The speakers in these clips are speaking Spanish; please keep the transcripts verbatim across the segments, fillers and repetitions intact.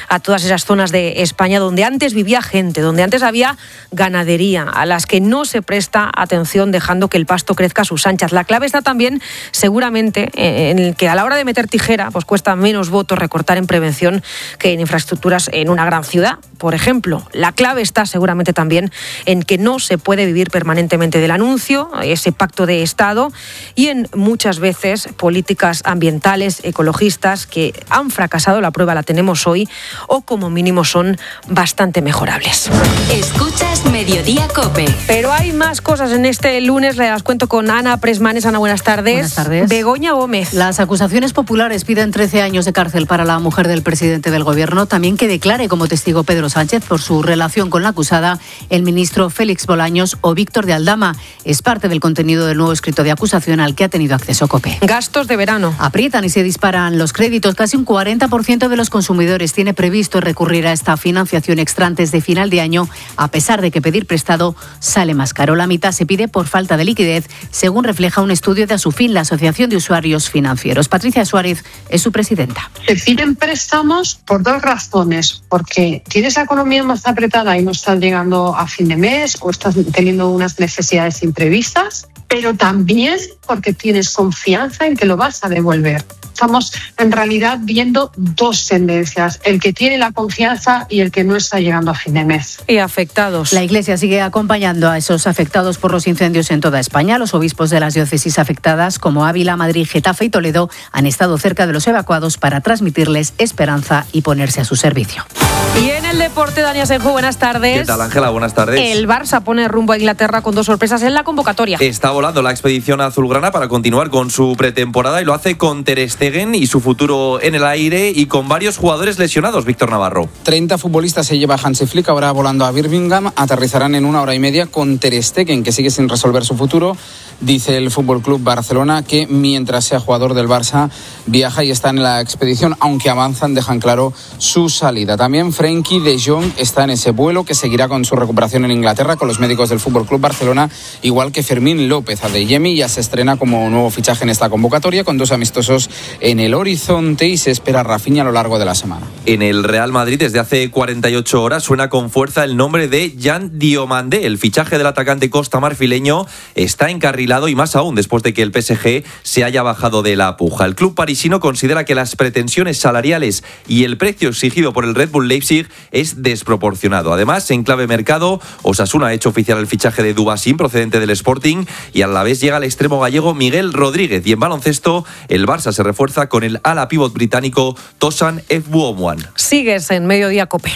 a todas esas zonas de España donde antes vivía gente, donde antes había ganadería, a las que no se presta atención dejando que el pasto crezca a sus anchas. La clave está también, seguramente, en el que a la hora de meter tijera, pues cuesta menos votos recortar en prevención que en infraestructuras en una gran ciudad, por ejemplo. La clave está seguramente también en que no se puede vivir permanentemente del anuncio, ese pacto de Estado, y en muchas veces políticas ambientales, ecologistas, que han fracasado, la prueba la tenemos hoy, o como mínimo son bastante mejorables. Escuchas Mediodía COPE. Pero hay más cosas en este lunes, las cuento con Ana Presmanes. Ana, buenas tardes. Buenas tardes. Begoña Gómez. Las acusaciones populares piden trece años de cárcel para la mujer del presidente del gobierno, también que declare como testigo Pedro Sánchez por su relación con la acusada, el ministro Félix Bolaños o Víctor de Aldama. Es parte del contenido del nuevo escrito de acusación al que ha tenido acceso COPE. Gastos de verano. Aprietan y se disparan los créditos. Casi un cuarenta por ciento de los consumidores tiene previsto recurrir a esta financiación extra antes de final de año, a pesar de que pedir prestado sale más caro. La mitad se pide por falta de liquidez, según refleja un estudio de Asufin, la Asociación de Usuarios Financieros. Patricia Suárez es su presidenta. Se piden préstamos por dos razones, porque tienes la economía más apretada y no estás llegando a fin de mes o estás teniendo unas necesidades imprevistas, pero también porque tienes confianza en que lo vas a devolver. Estamos en realidad viendo dos tendencias, el que tiene la confianza y el que no está llegando a fin de mes. Y afectados. La Iglesia sigue acompañando a esos afectados por los incendios en toda España. Los obispos de las diócesis afectadas, como Ávila, Madrid, Getafe y Toledo, han estado cerca de los evacuados para transmitirles esperanza y ponerse a su servicio. Y en el deporte, Dani Asenjo, buenas tardes. ¿Qué tal, Ángela? Buenas tardes. El Barça pone rumbo a Inglaterra con dos sorpresas en la convocatoria. Está volando la expedición azulgrana para continuar con su pretemporada y lo hace con Ter Stegen y su futuro en el aire y con varios jugadores lesionados. Víctor Navarro. treinta futbolistas se lleva Hansi Flick ahora volando a Birmingham. Aterrizarán en una hora y media con Ter Stegen, que sigue sin resolver su futuro. Dice el F C Barcelona que mientras sea jugador del Barça viaja y está en la expedición, aunque avanzan, dejan claro su salida. También Frenkie de Jong está en ese vuelo que seguirá con su recuperación en Inglaterra con los médicos del F C Barcelona, igual que Fermín López. Adeyemi ya se estrena como nuevo fichaje en esta convocatoria con dos amistosos en el horizonte y se espera Rafinha a lo largo de la semana. En el Real Madrid desde hace cuarenta y ocho horas suena con fuerza el nombre de Jan Diomandé. El fichaje del atacante costamarfileño está encarrilado y más aún después de que el P S G se haya bajado de la puja. El club parisino considera que las pretensiones salariales y el precio exigido por el Red Bull Leipzig es desproporcionado. Además, en clave mercado, Osasuna ha hecho oficial el fichaje de Dubasín procedente del Sporting y a la vez llega el extremo gallego Miguel Rodríguez. Y en baloncesto, el Barça se refuerza con el ala pívot británico Tosan Efbuomwan. Sigues en Mediodía COPE.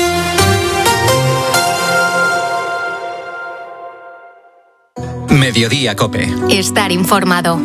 Mediodía COPE. Estar informado.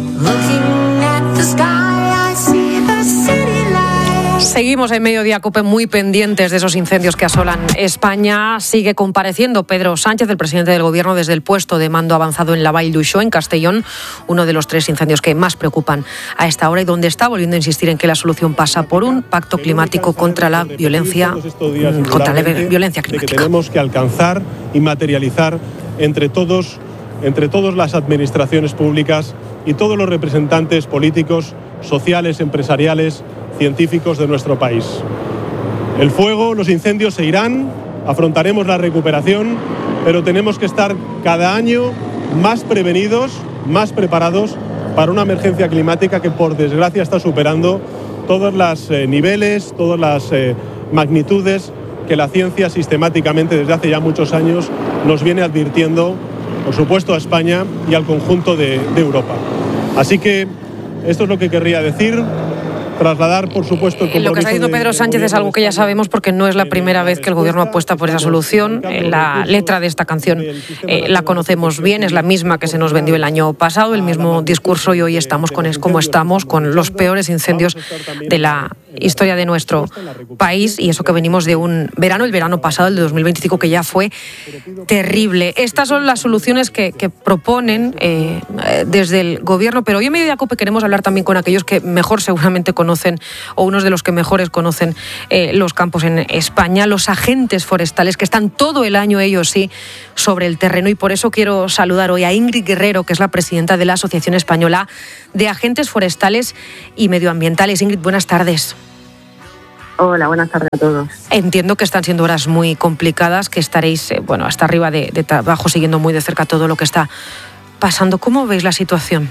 Seguimos en Mediodía COPE muy pendientes de esos incendios que asolan España. Sigue compareciendo Pedro Sánchez, el presidente del Gobierno, desde el puesto de mando avanzado en la Vall d'Uixó, en Castellón, uno de los tres incendios que más preocupan a esta hora y donde está volviendo a insistir en que la solución pasa por un pacto climático contra la violencia, contra la violencia climática. Que tenemos que alcanzar y materializar entre todos, entre todas las administraciones públicas y todos los representantes políticos, sociales, empresariales, científicos de nuestro país. El fuego, los incendios se irán, afrontaremos la recuperación, pero tenemos que estar cada año más prevenidos, más preparados para una emergencia climática que por desgracia está superando todos los eh, niveles, todas las eh, magnitudes que la ciencia sistemáticamente desde hace ya muchos años nos viene advirtiendo, por supuesto a España y al conjunto de, de Europa. Así que esto es lo que querría decir. Trasladar, por supuesto, el lo que está diciendo Pedro Sánchez es algo que ya sabemos porque no es la primera vez que el Gobierno apuesta por esa solución. La letra de esta canción eh, la conocemos bien, es la misma que se nos vendió el año pasado, el mismo discurso, y hoy estamos con es como estamos, con los peores incendios de la historia de nuestro país, y eso que venimos de un verano, el verano pasado, el de dos mil veinticinco, que ya fue terrible. Estas son las soluciones que, que proponen eh, desde el Gobierno, pero hoy en Mediodía COPE queremos hablar también con aquellos que mejor seguramente conocen o unos de los que mejores conocen eh, los campos en España, los agentes forestales que están todo el año, ellos sí, sobre el terreno, y por eso quiero saludar hoy a Ingrid Guerrero, que es la presidenta de la Asociación Española de Agentes Forestales y Medioambientales. Ingrid, buenas tardes. Hola, buenas tardes a todos. Entiendo que están siendo horas muy complicadas, que estaréis, eh, bueno, hasta arriba de, de trabajo, siguiendo muy de cerca todo lo que está pasando. ¿Cómo veis la situación?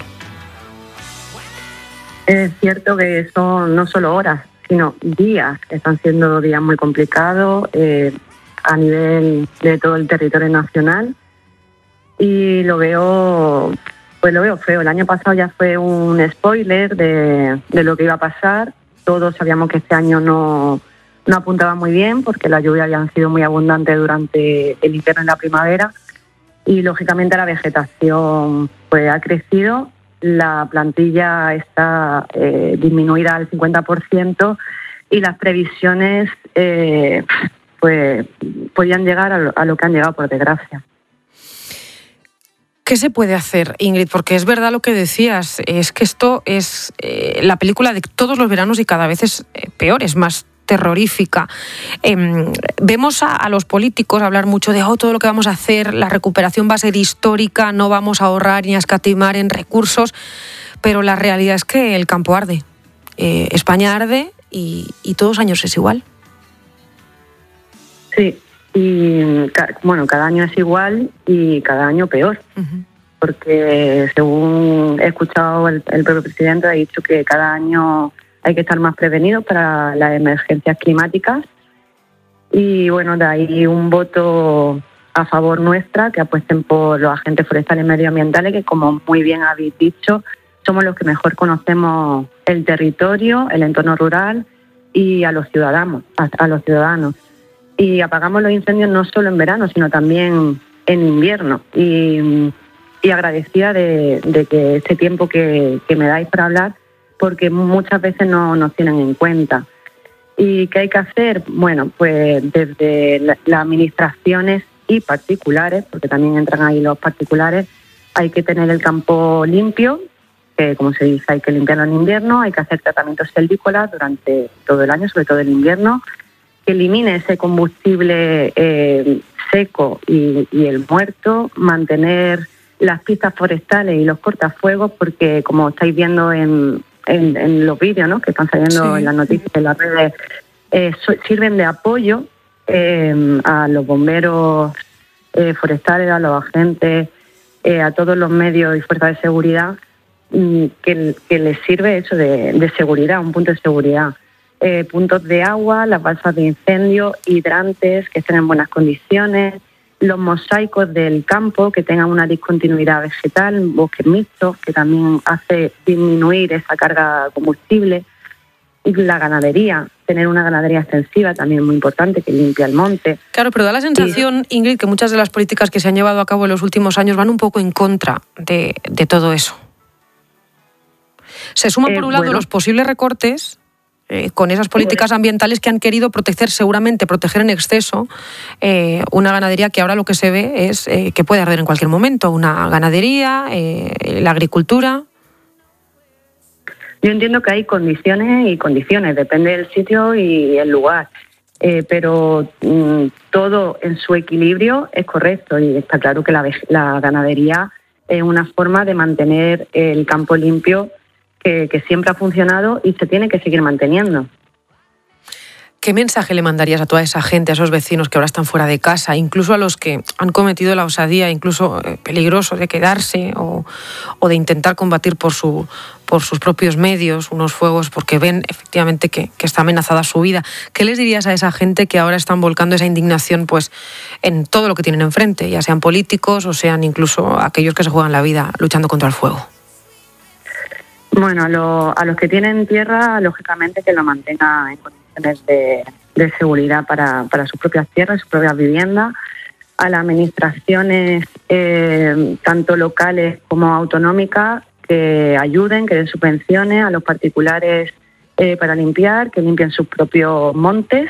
Es cierto que son no solo horas, sino días. Están siendo días muy complicados eh, a nivel de todo el territorio nacional. Y lo veo, pues lo veo feo. El año pasado ya fue un spoiler de, de lo que iba a pasar. Todos sabíamos que este año no, no apuntaba muy bien porque las lluvias habían sido muy abundantes durante el invierno y la primavera y lógicamente la vegetación pues ha crecido, la plantilla está eh, disminuida al cincuenta por ciento y las previsiones eh, pues podían llegar a lo, a lo que han llegado, por desgracia. ¿Qué se puede hacer, Ingrid? Porque es verdad lo que decías, es que esto es eh, la película de todos los veranos y cada vez es eh, peor, es más terrorífica. Eh, vemos a, a los políticos hablar mucho de oh, todo lo que vamos a hacer, la recuperación va a ser histórica, no vamos a ahorrar ni a escatimar en recursos, pero la realidad es que el campo arde. Eh, España arde y, y todos los años es igual. Sí. Y bueno, cada año es igual y cada año peor, uh-huh. porque según he escuchado el, el propio presidente ha dicho que cada año hay que estar más prevenidos para las emergencias climáticas y bueno, de ahí un voto a favor nuestra, que apuesten por los agentes forestales y medioambientales, que como muy bien habéis dicho, somos los que mejor conocemos el territorio, el entorno rural y a los ciudadanos, a, a los ciudadanos. Y apagamos los incendios no solo en verano, sino también en invierno. Y, y agradecida de, de que este tiempo que, que me dais para hablar, porque muchas veces no nos tienen en cuenta. ¿Y qué hay que hacer? Bueno, pues desde la, las administraciones y particulares, porque también entran ahí los particulares, hay que tener el campo limpio, que como se dice hay que limpiarlo en invierno, hay que hacer tratamientos silvícolas durante todo el año, sobre todo el invierno, que elimine ese combustible eh, seco y, y el muerto, mantener las pistas forestales y los cortafuegos, porque como estáis viendo en, en, en los vídeos, ¿no?, que están saliendo sí. en las noticias, en las redes, eh, so, sirven de apoyo eh, a los bomberos eh, forestales, a los agentes, eh, a todos los medios y fuerzas de seguridad, mm, que, que les sirve eso de, de seguridad, un punto de seguridad. Eh, puntos de agua, las balsas de incendio, hidrantes que estén en buenas condiciones, los mosaicos del campo que tengan una discontinuidad vegetal, bosques mixtos que también hace disminuir esa carga de combustible, y la ganadería, tener una ganadería extensiva también muy importante que limpia el monte. Claro, pero da la sensación, sí. Ingrid, que muchas de las políticas que se han llevado a cabo en los últimos años van un poco en contra de, de todo eso. Se suman, por un eh, lado, bueno. los posibles recortes Eh, con esas políticas ambientales que han querido proteger, seguramente proteger en exceso, eh, una ganadería que ahora lo que se ve es eh, que puede arder en cualquier momento, una ganadería, eh, la agricultura. Yo entiendo que hay condiciones y condiciones, depende del sitio y el lugar, eh, pero mm, todo en su equilibrio es correcto y está claro que la, la ganadería es una forma de mantener el campo limpio Que, que siempre ha funcionado y se tiene que seguir manteniendo. ¿Qué mensaje le mandarías a toda esa gente, a esos vecinos que ahora están fuera de casa, incluso a los que han cometido la osadía, incluso eh, peligroso, de quedarse o, o de intentar combatir por, su, por sus propios medios unos fuegos porque ven efectivamente que, que está amenazada su vida? ¿Qué les dirías a esa gente que ahora están volcando esa indignación pues, en todo lo que tienen enfrente, ya sean políticos o sean incluso aquellos que se juegan la vida luchando contra el fuego? Bueno, a, lo, a los que tienen tierra, lógicamente que lo mantengan en condiciones de, de seguridad para, para sus propias tierras, sus propias viviendas. A las administraciones, eh, tanto locales como autonómicas, que ayuden, que den subvenciones a los particulares eh, para limpiar, que limpien sus propios montes.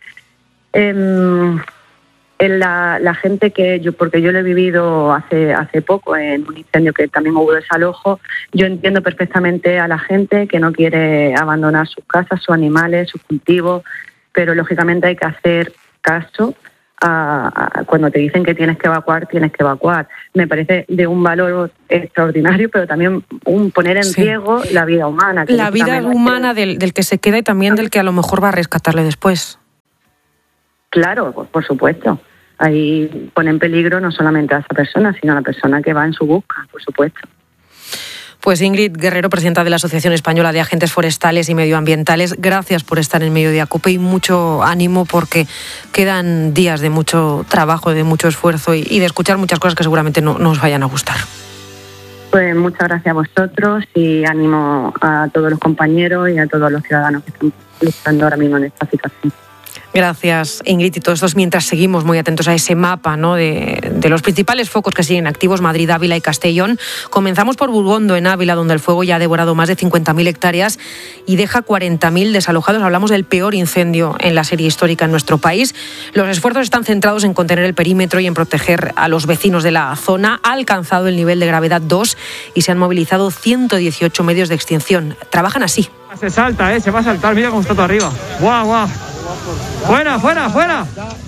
Eh, En la, la gente que yo, porque yo lo he vivido hace hace poco en un incendio que también hubo desalojo, yo entiendo perfectamente a la gente que no quiere abandonar sus casas, sus animales, sus cultivos, pero lógicamente hay que hacer caso a, a cuando te dicen que tienes que evacuar, tienes que evacuar. Me parece de un valor extraordinario, pero también un poner en sí. riesgo la vida humana. Que la vida humana que... del, del que se queda y también del que a lo mejor va a rescatarle después. Claro, por, por supuesto. Ahí pone en peligro no solamente a esa persona, sino a la persona que va en su busca, por supuesto. Pues Ingrid Guerrero, presidenta de la Asociación Española de Agentes Forestales y Medioambientales, gracias por estar en Mediodía Cope y mucho ánimo porque quedan días de mucho trabajo, de mucho esfuerzo y, y de escuchar muchas cosas que seguramente no, no os vayan a gustar. Pues muchas gracias a vosotros y ánimo a todos los compañeros y a todos los ciudadanos que están luchando ahora mismo en esta situación. Gracias, Ingrid. Y todo esto es mientras seguimos muy atentos a ese mapa, ¿no?, de, de los principales focos que siguen activos, Madrid, Ávila y Castellón. Comenzamos por Burgondo, en Ávila, donde el fuego ya ha devorado más de cincuenta mil hectáreas y deja cuarenta mil desalojados. Hablamos del peor incendio en la serie histórica en nuestro país. Los esfuerzos están centrados en contener el perímetro y en proteger a los vecinos de la zona. Ha alcanzado el nivel de gravedad dos y se han movilizado ciento dieciocho medios de extinción. Trabajan así. Se salta, ¿eh? Se va a saltar. Mira cómo está todo arriba. ¡Guau, guau! ¡Fuera, fuera, fuera!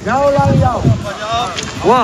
¡Guau!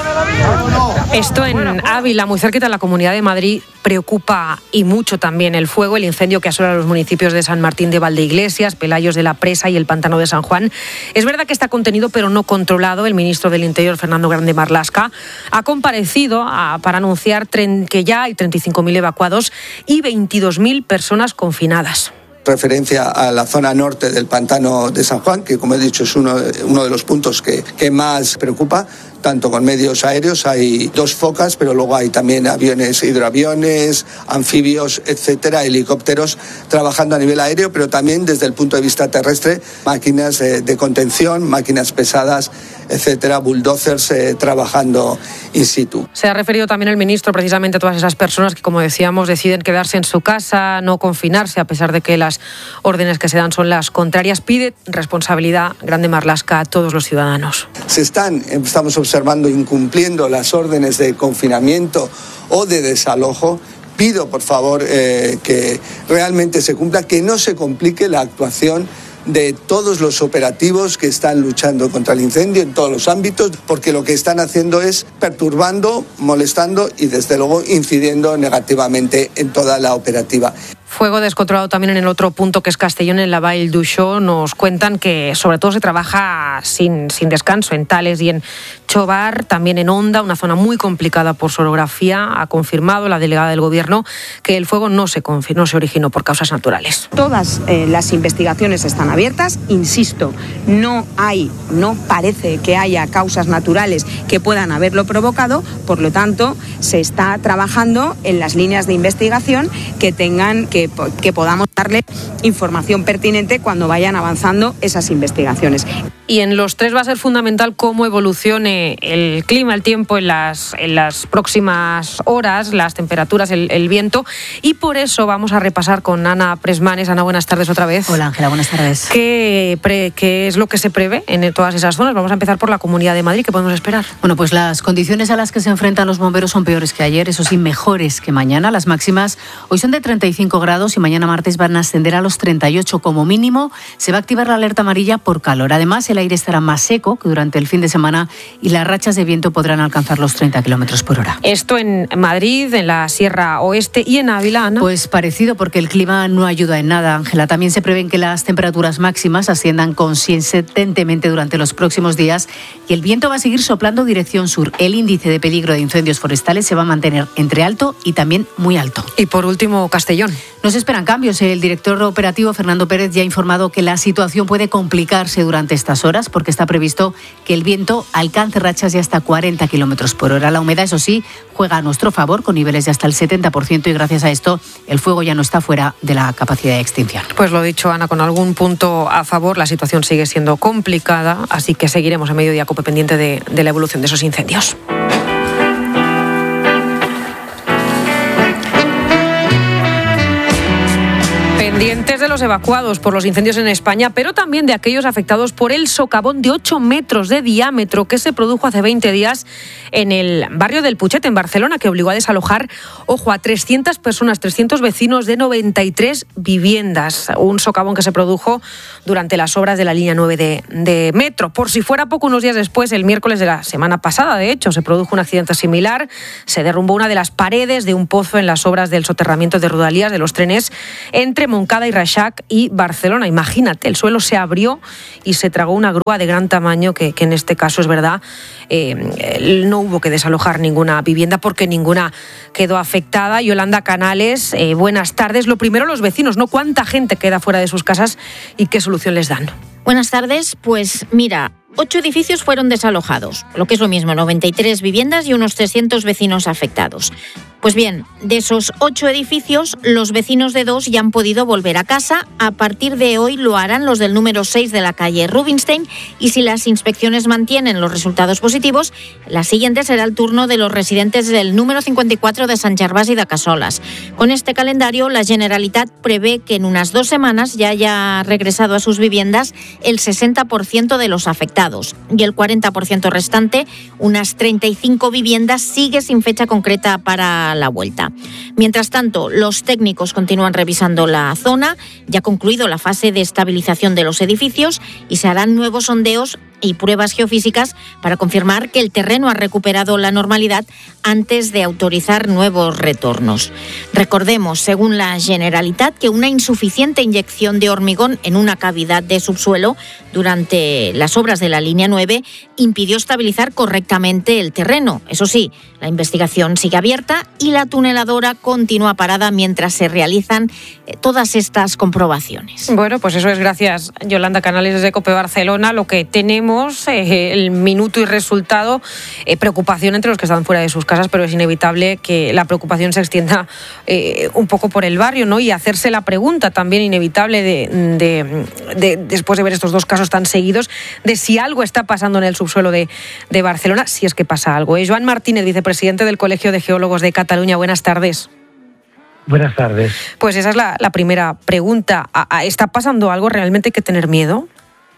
Esto en Ávila, muy cerquita de la Comunidad de Madrid, preocupa y mucho también el fuego, el incendio que asola los municipios de San Martín de Valdeiglesias, Pelayos de la Presa y el Pantano de San Juan. Es verdad que está contenido pero no controlado. El ministro del Interior, Fernando Grande Marlaska, ha comparecido a, para anunciar tren, que ya hay treinta y cinco mil evacuados y veintidós mil personas confinadas. Referencia a la zona norte del Pantano de San Juan, que como he dicho es uno, uno de los puntos que, que más preocupa, tanto con medios aéreos, hay dos focas, pero luego hay también aviones, hidroaviones, anfibios, etcétera, helicópteros trabajando a nivel aéreo, pero también desde el punto de vista terrestre, máquinas de, de contención, máquinas pesadas, etcétera, bulldozers eh, trabajando in situ. Se ha referido también el ministro precisamente a todas esas personas que, como decíamos, deciden quedarse en su casa, no confinarse, a pesar de que las órdenes que se dan son las contrarias. Pide responsabilidad, Grande Marlaska, a todos los ciudadanos. Se están, estamos observando, incumpliendo las órdenes de confinamiento o de desalojo. Pido, por favor, eh, que realmente se cumpla, que no se complique la actuación de todos los operativos que están luchando contra el incendio en todos los ámbitos, porque lo que están haciendo es perturbando, molestando y, desde luego, incidiendo negativamente en toda la operativa. Fuego descontrolado también en el otro punto, que es Castellón, en la Vall d'Uixó. Nos cuentan que sobre todo se trabaja sin, sin descanso en Tales y en Chobar, también en Onda, una zona muy complicada por su orografía. Ha confirmado la delegada del Gobierno que el fuego no se, no se originó por causas naturales. Todas eh, las investigaciones están abiertas. Insisto, no hay, no parece que haya causas naturales que puedan haberlo provocado. Por lo tanto, se está trabajando en las líneas de investigación que tengan que Que, que podamos darle información pertinente cuando vayan avanzando esas investigaciones. Y en los tres va a ser fundamental cómo evolucione el clima, el tiempo en las, en las próximas horas, las temperaturas, el, el viento, y por eso vamos a repasar con Ana Presmanes. Ana, buenas tardes otra vez. Hola, Ángela, buenas tardes. ¿Qué, pre, ¿Qué es lo que se prevé en todas esas zonas? Vamos a empezar por la Comunidad de Madrid. ¿Qué podemos esperar? Bueno, pues las condiciones a las que se enfrentan los bomberos son peores que ayer, eso sí, mejores que mañana. Las máximas hoy son de treinta y cinco grados y mañana martes van a ascender a los treinta y ocho como mínimo. Se va a activar la alerta amarilla por calor. Además, el aire estará más seco que durante el fin de semana y las rachas de viento podrán alcanzar los treinta kilómetros por hora. Esto en Madrid, en la Sierra Oeste y en Ávila, Ana. Pues parecido, porque el clima no ayuda en nada, Ángela. También se prevén que las temperaturas máximas asciendan consistentemente durante los próximos días y el viento va a seguir soplando dirección sur. El índice de peligro de incendios forestales se va a mantener entre alto y también muy alto. Y por último, Castellón. Nos esperan cambios. El director operativo, Fernando Pérez, ya ha informado que la situación puede complicarse durante estas horas porque está previsto que el viento alcance rachas de hasta cuarenta kilómetros por hora. La humedad, eso sí, juega a nuestro favor con niveles de hasta el setenta por ciento y gracias a esto el fuego ya no está fuera de la capacidad de extinción. Pues lo dicho, Ana, con algún punto a favor, la situación sigue siendo complicada, así que seguiremos en Mediodía Cope pendiente de, de la evolución de esos incendios. Pendiente Pendientes de los evacuados por los incendios en España, pero también de aquellos afectados por el socavón de ocho metros de diámetro que se produjo hace veinte días en el barrio del Puchet, en Barcelona, que obligó a desalojar, ojo, a trescientas personas, trescientos vecinos de noventa y tres viviendas. Un socavón que se produjo durante las obras de la línea nueve de, de metro. Por si fuera poco, unos días después, el miércoles de la semana pasada, de hecho, se produjo un accidente similar. Se derrumbó una de las paredes de un pozo en las obras del soterramiento de Rodalies de los trenes entre Montcada y Reixac y Barcelona. Imagínate, el suelo se abrió y se tragó una grúa de gran tamaño que, que en este caso es verdad, eh, no hubo que desalojar ninguna vivienda porque ninguna quedó afectada. Yolanda Canales, eh, buenas tardes. Lo primero, los vecinos, ¿no? ¿Cuánta gente queda fuera de sus casas y qué solución les dan? Buenas tardes. Pues mira, ocho edificios fueron desalojados, lo que es lo mismo, noventa y tres viviendas y unos trescientos vecinos afectados. Pues bien, de esos ocho edificios, los vecinos de dos ya han podido volver a casa. A partir de hoy lo harán los del número seis de la calle Rubinstein, y si las inspecciones mantienen los resultados positivos, la siguiente será el turno de los residentes del número cincuenta y cuatro de Sant Gervasi de Cassoles. Con este calendario, la Generalitat prevé que en unas dos semanas ya haya regresado a sus viviendas el sesenta por ciento de los afectados, y el cuarenta por ciento restante, unas treinta y cinco viviendas, sigue sin fecha concreta para la vuelta. Mientras tanto, los técnicos continúan revisando la zona. Ya ha concluido la fase de estabilización de los edificios y se harán nuevos sondeos y pruebas geofísicas para confirmar que el terreno ha recuperado la normalidad antes de autorizar nuevos retornos. Recordemos, según la Generalitat, que una insuficiente inyección de hormigón en una cavidad de subsuelo durante las obras de la línea nueve impidió estabilizar correctamente el terreno. Eso sí, la investigación sigue abierta y la tuneladora continúa parada mientras se realizan todas estas comprobaciones. Bueno, pues eso es gracias, Yolanda Canales, desde COPE Barcelona. Lo que tenemos, eh, el minuto y resultado, eh, preocupación entre los que están fuera de sus casas, pero es inevitable que la preocupación se extienda eh, un poco por el barrio, ¿no? Y hacerse la pregunta también inevitable de, de, de, después de ver estos dos casos tan seguidos, de si algo está pasando en el subsuelo de, de Barcelona, si es que pasa algo. ¿eh? Joan Martínez, vicepresidente del Colegio de Geólogos de Cataluña, buenas tardes. Buenas tardes. Pues esa es la, la primera pregunta. ¿Está pasando algo? ¿Realmente hay que tener miedo?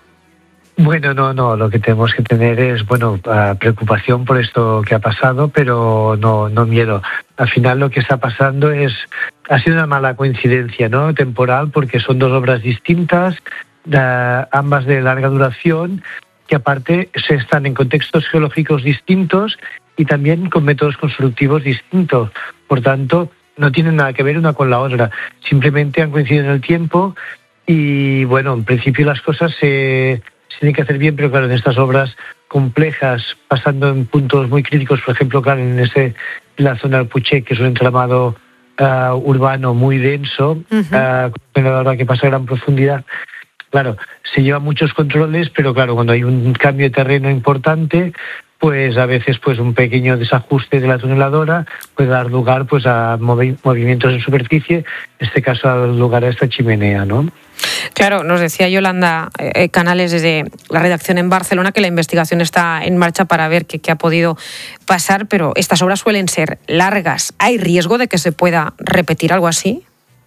Bueno, no, no. Lo que tenemos que tener es, bueno, preocupación por esto que ha pasado, pero no, no miedo. Al final lo que está pasando es, ha sido una mala coincidencia, ¿no? Temporal, porque son dos obras distintas, uh, ambas de larga duración, que aparte se están en contextos geológicos distintos y también con métodos constructivos distintos. Por tanto, no tienen nada que ver una con la otra. Simplemente han coincidido en el tiempo y, bueno, en principio las cosas se, se tienen que hacer bien, pero claro, en estas obras complejas, pasando en puntos muy críticos, por ejemplo, claro, en, ese, en la zona del Puchet, que es un entramado uh, urbano muy denso, uh-huh. uh, con una obra que pasa a gran profundidad, claro, se llevan muchos controles, pero claro, cuando hay un cambio de terreno importante, pues a veces pues un pequeño desajuste de la tuneladora puede dar lugar pues a movi- movimientos en superficie, en este caso ha dado lugar a esta chimenea, ¿no? Claro, nos decía Yolanda eh, Canales desde la redacción en Barcelona que la investigación está en marcha para ver qué, qué ha podido pasar, pero estas obras suelen ser largas. ¿Hay riesgo de que se pueda repetir algo así?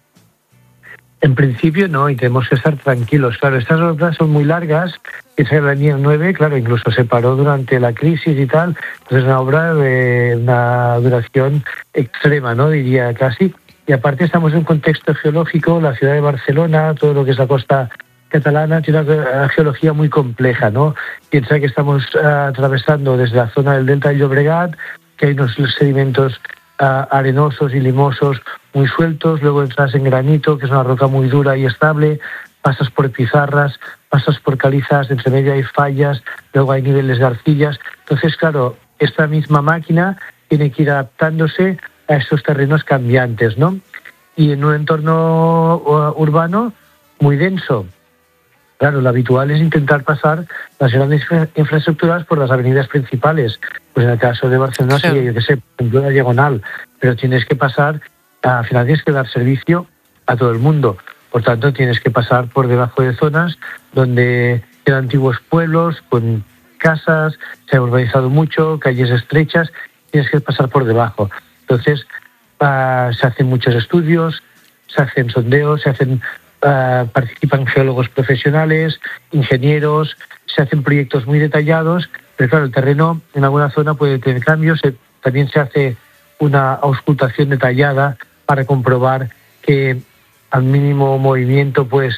En principio no, y tenemos que estar tranquilos. Claro, estas obras son muy largas, esa la línea nueve, claro, incluso se paró durante la crisis y tal, entonces es una obra de una duración extrema, ¿no? Diría casi. Y aparte estamos en un contexto geológico, la ciudad de Barcelona, todo lo que es la costa catalana, tiene una geología muy compleja, ¿no? Piensa que estamos uh, atravesando desde la zona del delta del Llobregat, que hay unos sedimentos Uh, arenosos y limosos muy sueltos, luego entras en granito, que es una roca muy dura y estable, pasas por pizarras, pasas por calizas, entre medio hay fallas, luego hay niveles de arcillas. Entonces, claro, esta misma máquina tiene que ir adaptándose a estos terrenos cambiantes, ¿no? Y en un entorno uh, urbano muy denso. Claro, lo habitual es intentar pasar las grandes infraestructuras por las avenidas principales. Pues en el caso de Barcelona sería, yo qué sé, por ejemplo, la diagonal. Pero tienes que pasar, al final tienes que dar servicio a todo el mundo. Por tanto, tienes que pasar por debajo de zonas donde quedan antiguos pueblos con casas, se ha urbanizado mucho, calles estrechas, tienes que pasar por debajo. Entonces, uh, se hacen muchos estudios, se hacen sondeos, se hacen uh, participan geólogos profesionales, ingenieros, se hacen proyectos muy detallados, pero claro, el terreno en alguna zona puede tener cambios, se, también se hace una auscultación detallada para comprobar que al mínimo movimiento, pues,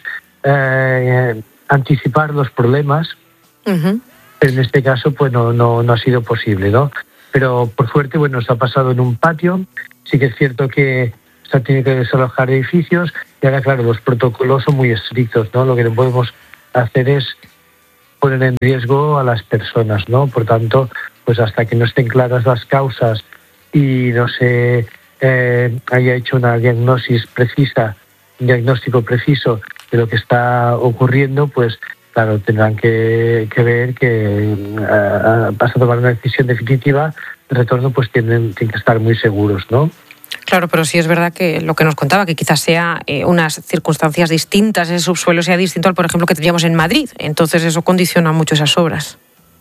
eh, anticipar los problemas. Uh-huh. Pero en este caso, pues, no, no, no ha sido posible, ¿no? Pero, por suerte, bueno, se ha pasado en un patio. Sí que es cierto que se ha tenido que desalojar edificios y ahora, claro, los protocolos son muy estrictos, ¿no? Lo que no podemos hacer es poner en riesgo a las personas, ¿no? Por tanto, pues hasta que no estén claras las causas y no se eh, haya hecho una diagnosis precisa, un diagnóstico preciso de lo que está ocurriendo, pues claro, tendrán que, que ver que uh, vas a tomar una decisión definitiva de retorno, pues tienen, tienen que estar muy seguros, ¿no? Claro, pero sí es verdad que lo que nos contaba, que quizás sea eh, unas circunstancias distintas, ese subsuelo sea distinto al, por ejemplo, que tendríamos en Madrid. Entonces eso condiciona mucho esas obras.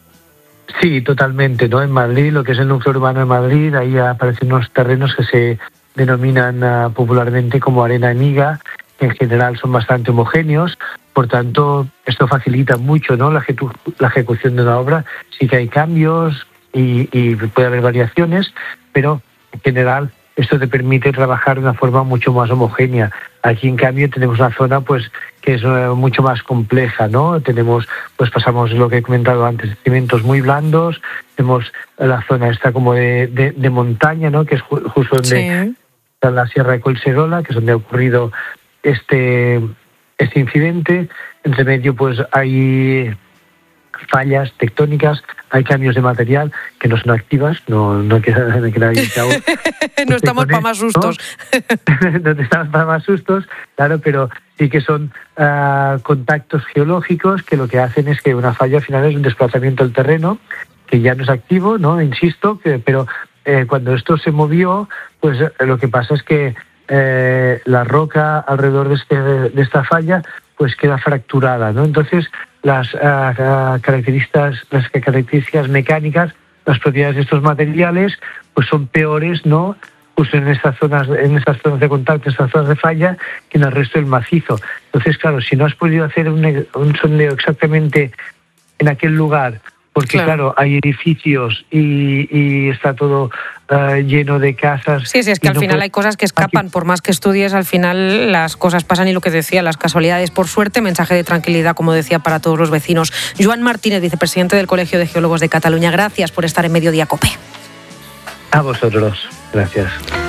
Sí, totalmente, ¿no? En Madrid, lo que es el núcleo urbano de Madrid, ahí aparecen unos terrenos que se denominan uh, popularmente como arena amiga, que en general son bastante homogéneos, por tanto, esto facilita mucho, ¿no? la, ejecu- la ejecución de una obra. Sí que hay cambios y, y puede haber variaciones, pero en general esto te permite trabajar de una forma mucho más homogénea. Aquí, en cambio, tenemos una zona pues que es uh, mucho más compleja, ¿no? Tenemos, pues pasamos lo que he comentado antes, cimientos muy blandos, tenemos la zona esta como de, de, de montaña, ¿no? Que es ju- justo donde sí. está la Sierra de Collserola, que es donde ha ocurrido este, este incidente. Entre medio, pues hay fallas tectónicas, hay cambios de material que no son activas, no, no que, que nadie no estamos para más sustos. No, no estamos para más sustos, claro, pero sí que son uh, contactos geológicos que lo que hacen es que una falla al final es un desplazamiento del terreno que ya no es activo, no, insisto, que, pero eh, cuando esto se movió, pues eh, lo que pasa es que eh, la roca alrededor de, este, de esta falla pues queda fracturada, ¿no? Entonces las uh, uh, características, las características mecánicas, las propiedades de estos materiales, pues son peores, ¿no? Pues en estas zonas, en estas zonas de contacto, en estas zonas de falla, que en el resto del macizo. Entonces, claro, si no has podido hacer un, un sondeo exactamente en aquel lugar, porque claro, claro hay edificios y, y está todo uh, lleno de casas. Sí, sí, es que al no final puede... hay cosas que escapan, por más que estudies, al final las cosas pasan y lo que decía, las casualidades. Por suerte, mensaje de tranquilidad, como decía, para todos los vecinos. Joan Martínez, vicepresidente del Colegio de Geólogos de Cataluña, gracias por estar en Mediodía COPE. A vosotros, gracias.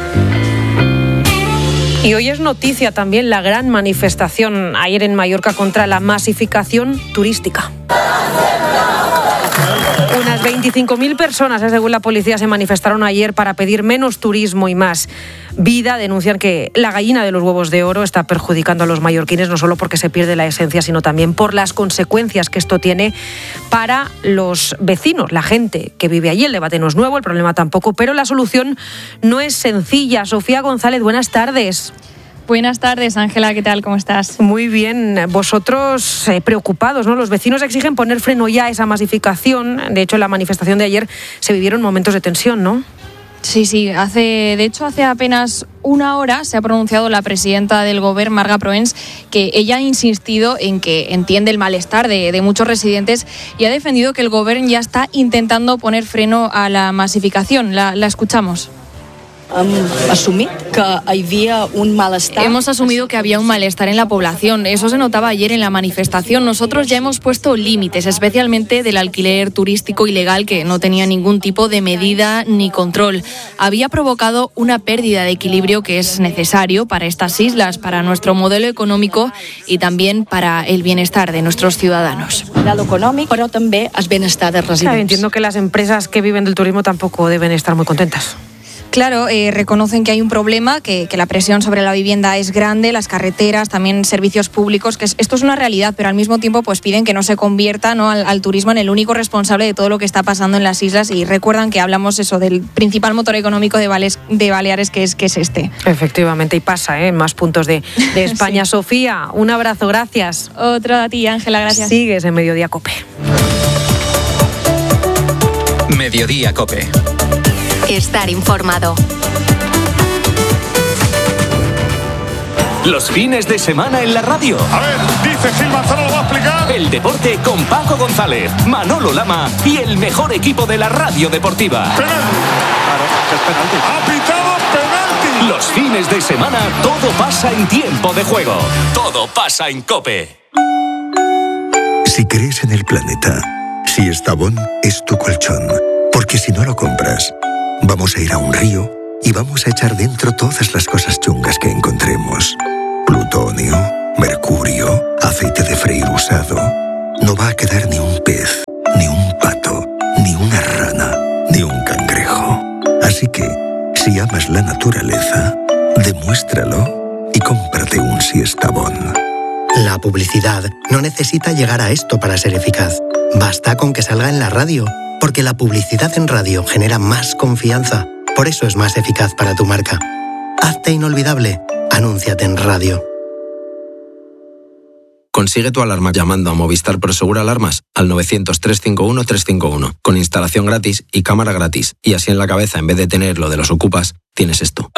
Y hoy es noticia también la gran manifestación ayer en Mallorca contra la masificación turística. Unas veinticinco mil personas, según la policía, se manifestaron ayer para pedir menos turismo y más vida. Denuncian que la gallina de los huevos de oro está perjudicando a los mallorquines, no solo porque se pierde la esencia, sino también por las consecuencias que esto tiene para los vecinos, la gente que vive allí. El debate no es nuevo, el problema tampoco, pero la solución no es sencilla. Sofía González, buenas tardes. Buenas tardes, Ángela, ¿qué tal? ¿Cómo estás? Muy bien. Vosotros eh, preocupados, ¿no? Los vecinos exigen poner freno ya a esa masificación. De hecho, en la manifestación de ayer se vivieron momentos de tensión, ¿no? Sí, sí. Hace, de hecho, hace apenas una hora se ha pronunciado la presidenta del Gobierno, Marga Proens, que ella ha insistido en que entiende el malestar de, de muchos residentes y ha defendido que el Gobierno ya está intentando poner freno a la masificación. La, la escuchamos. Hem assumit que hi havia un malestar. Hemos asumido que había un malestar en la población. Eso se notaba ayer en la manifestación. Nosotros ya hemos puesto límites, especialmente del alquiler turístico ilegal, que no tenía ningún tipo de medida ni control. Había provocado una pérdida de equilibrio que es necesario para estas islas, para nuestro modelo económico y también para el bienestar de nuestros ciudadanos. Modelo econòmic, però també el benestar dels residents. Claro, entiendo que las empresas que viven del turismo tampoco deben estar muy contentas. Claro, eh, reconocen que hay un problema, que, que la presión sobre la vivienda es grande, las carreteras, también servicios públicos, que es, esto es una realidad, pero al mismo tiempo pues piden que no se convierta, ¿no? al, al turismo en el único responsable de todo lo que está pasando en las islas, y recuerdan que hablamos eso del principal motor económico de, Bales, de Baleares, que es, que es este. Efectivamente, y pasa ¿eh? en más puntos de, de España. Sí. Sofía, un abrazo, gracias. Otro a ti, Ángela, gracias. Sigues en Mediodía COPE. Mediodía COPE. Estar informado. Los fines de semana en la radio. A ver, dice Gil Manzano, lo va a explicar. El deporte con Paco González, Manolo Lama y el mejor equipo de la radio deportiva. Penalti. Claro, es penalti. Ha pitado penalti. Los fines de semana todo pasa en tiempo de juego. Todo pasa en COPE. Si crees en el planeta, si Estavón es tu colchón, porque si no lo compras, vamos a ir a un río y vamos a echar dentro todas las cosas chungas que encontremos. Plutonio, mercurio, aceite de freír usado. No va a quedar ni un pez, ni un pato, ni una rana, ni un cangrejo. Así que, si amas la naturaleza, demuéstralo y cómprate un Siestabón. La publicidad no necesita llegar a esto para ser eficaz. Basta con que salga en la radio, porque la publicidad en radio genera más confianza. Por eso es más eficaz para tu marca. Hazte inolvidable. Anúnciate en radio. Consigue tu alarma llamando a Movistar Prosegur Alarmas al novecientos, trescientos cincuenta y uno, trescientos cincuenta y uno, con instalación gratis y cámara gratis. Y así en la cabeza, en vez de tener lo de los ocupas, tienes esto.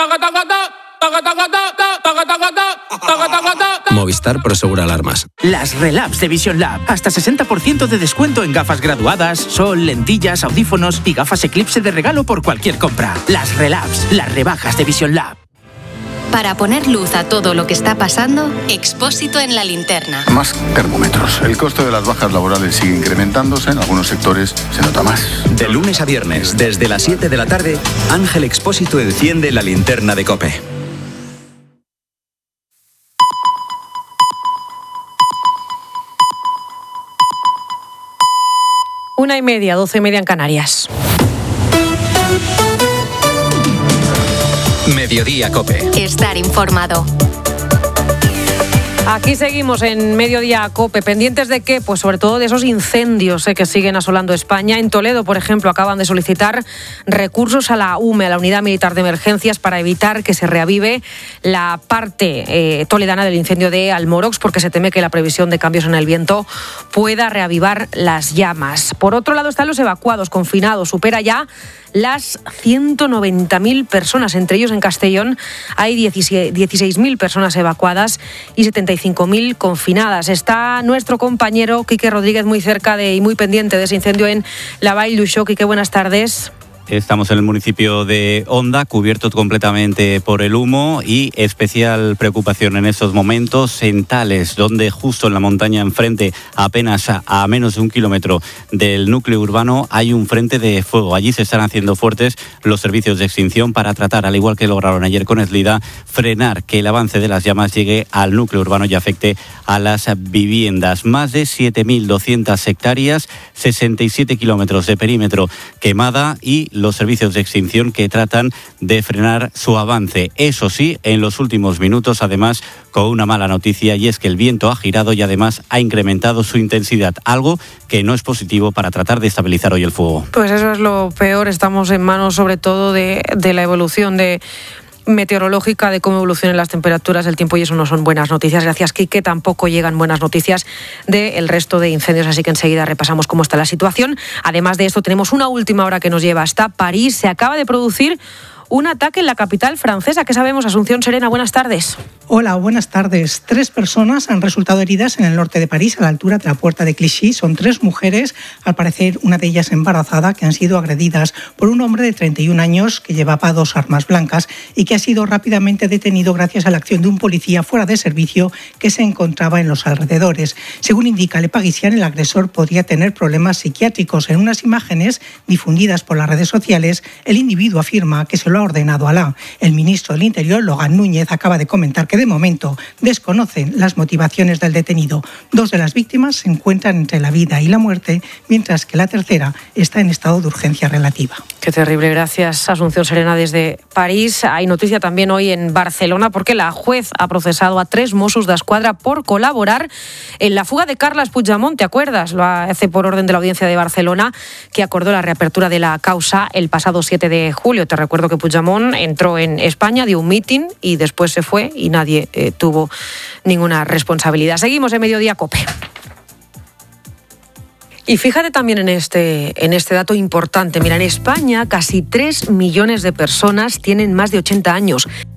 Movistar Prosegur Alarmas. Las Relabs de Vision Lab. Hasta sesenta por ciento de descuento en gafas graduadas, sol, lentillas, audífonos y gafas Eclipse de regalo por cualquier compra. Las Relabs, las rebajas de Vision Lab. Para poner luz a todo lo que está pasando, Expósito en la linterna. Más termómetros. El coste de las bajas laborales sigue incrementándose. En algunos sectores se nota más. De lunes a viernes, desde las siete de la tarde, Ángel Expósito enciende la linterna de COPE. Una y media, doce y media en Canarias. Mediodía COPE. Estar informado. Aquí seguimos en Mediodía COPE, pendientes de qué, pues sobre todo de esos incendios eh, que siguen asolando España. En Toledo, por ejemplo, acaban de solicitar recursos a la U M E, a la Unidad Militar de Emergencias, para evitar que se reavive la parte eh, toledana del incendio de Almorox, porque se teme que la previsión de cambios en el viento pueda reavivar las llamas. Por otro lado están los evacuados, confinados, supera ya las ciento noventa mil personas, entre ellos en Castellón hay dieciséis mil personas evacuadas y setenta y cinco mil confinadas. Está nuestro compañero Quique Rodríguez muy cerca de y muy pendiente de ese incendio en la Vall d'Uixó. Quique, buenas tardes. Estamos en el municipio de Onda, cubierto completamente por el humo, y especial preocupación en estos momentos en Tales, donde justo en la montaña enfrente, apenas a, a menos de un kilómetro del núcleo urbano, hay un frente de fuego. Allí se están haciendo fuertes los servicios de extinción para tratar, al igual que lograron ayer con Eslida, frenar que el avance de las llamas llegue al núcleo urbano y afecte a las viviendas. Más de siete mil doscientas hectáreas, sesenta y siete kilómetros de perímetro quemada y los servicios de extinción que tratan de frenar su avance. Eso sí, en los últimos minutos, además, con una mala noticia, y es que el viento ha girado y además ha incrementado su intensidad, algo que no es positivo para tratar de estabilizar hoy el fuego. Pues eso es lo peor. Estamos en manos sobre todo de, de la evolución de meteorológica, de cómo evolucionan las temperaturas del tiempo, y eso no son buenas noticias. Gracias, Quique. Tampoco llegan buenas noticias del resto de incendios, así que enseguida repasamos cómo está la situación. Además de esto, tenemos una última hora que nos lleva hasta París. Se acaba de producir un ataque en la capital francesa. ¿Qué sabemos? Asunción Serena, buenas tardes. Hola, buenas tardes. Tres personas han resultado heridas en el norte de París, a la altura de la puerta de Clichy. Son tres mujeres, al parecer una de ellas embarazada, que han sido agredidas por un hombre de treinta y un años que llevaba dos armas blancas y que ha sido rápidamente detenido gracias a la acción de un policía fuera de servicio que se encontraba en los alrededores. Según indica Le Parisien, el agresor podría tener problemas psiquiátricos. En unas imágenes difundidas por las redes sociales, el individuo afirma que se lo ha ordenado Alá. El ministro del Interior, Logan Núñez, acaba de comentar que de momento desconocen las motivaciones del detenido. Dos de las víctimas se encuentran entre la vida y la muerte, mientras que la tercera está en estado de urgencia relativa. Qué terrible. Gracias, Asunción Serena, desde París. Hay noticia también hoy en Barcelona, porque la juez ha procesado a tres Mossos d'Esquadra por colaborar en la fuga de Carles Puigdemont. ¿Te acuerdas? Lo hace por orden de la Audiencia de Barcelona, que acordó la reapertura de la causa el pasado siete de julio. Te recuerdo que Puigdemont entró en España, dio un mitin y después se fue y nadie eh, tuvo ninguna responsabilidad. Seguimos en Mediodía COPE. Y fíjate también en este, en este dato importante. Mira, en España casi tres millones de personas tienen más de ochenta años.